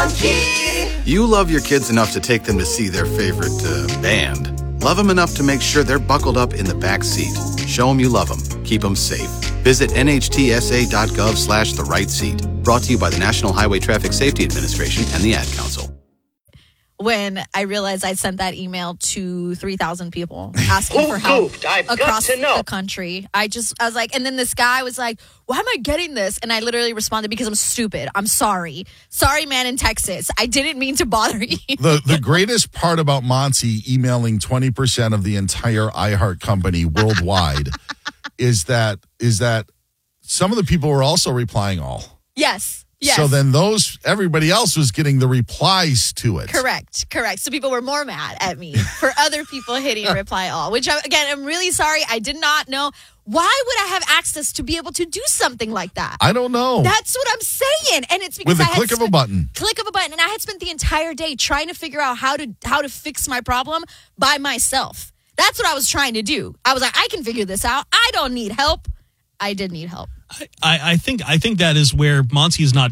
Monty. You love your kids enough to take them to see their favorite band. Love them enough to make sure they're buckled up in the back seat. Show them you love them. Keep them safe. Visit nhtsa.gov/the-right-seat. Brought to you by the National Highway Traffic Safety Administration and the Ad Council. When I realized I sent that email to 3,000 people asking for help across the country, I was like, and then this guy was like, why am I getting this? And I literally responded, because I'm stupid. I'm sorry. Sorry, man, in Texas. I didn't mean to bother you. The greatest part about Monty emailing 20% of the entire iHeart company worldwide is that some of the people were also replying all. Yes. So then everybody else was getting the replies to it. Correct. So people were more mad at me for other people hitting reply all, which, again, I'm really sorry. I did not know. Why would I have access to be able to do something like that? I don't know. That's what I'm saying. And it's because with a click of a button. Click of a button. And I had spent the entire day trying to figure out how to fix my problem by myself. That's what I was trying to do. I was like, I can figure this out. I don't need help. I did need help. I think that is where Monty is not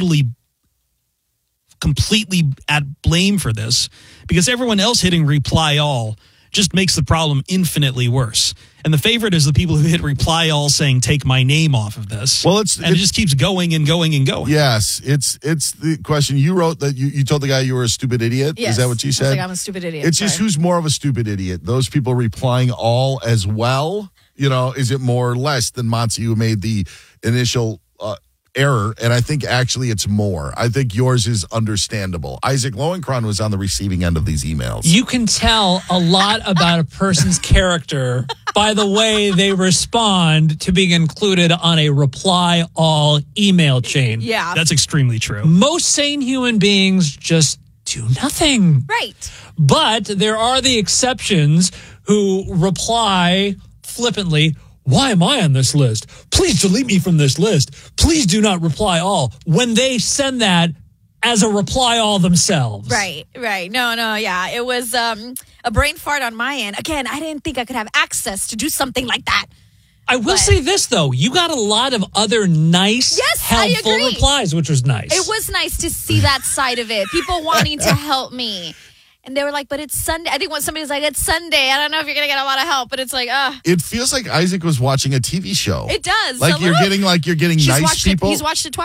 completely at blame for this, because everyone else hitting reply all just makes the problem infinitely worse. And the favorite is the people who hit reply all saying, take my name off of this. Well, it just keeps going and going and going. Yes, it's the question. You wrote that you told the guy you were a stupid idiot. Yes. Is that what you said? I was like, I'm a stupid idiot. It's just who's more of a stupid idiot? Those people replying all as well? Is it more or less than Monty, who made the initial error? And I think actually it's more. I think yours is understandable. Isaac Lowenkron was on the receiving end of these emails. You can tell a lot about a person's character by the way they respond to being included on a reply all email chain. Yeah. That's extremely true. Most sane human beings just do nothing. Right. But there are the exceptions who reply flippantly, why am I on this list? Please delete me from this list. Please do not reply all, when they send that as a reply all themselves. Right. No, yeah. It was a brain fart on my end. Again, I didn't think I could have access to do something like that. I will say this, though. You got a lot of other nice, helpful replies, which was nice. It was nice to see that side of it. People wanting to help me. And they were like, but it's Sunday. I think when somebody was like, it's Sunday, I don't know if you're going to get a lot of help, but it's like, It feels like Isaac was watching a TV show. It does. Like you're getting nice people. He's watched it twice.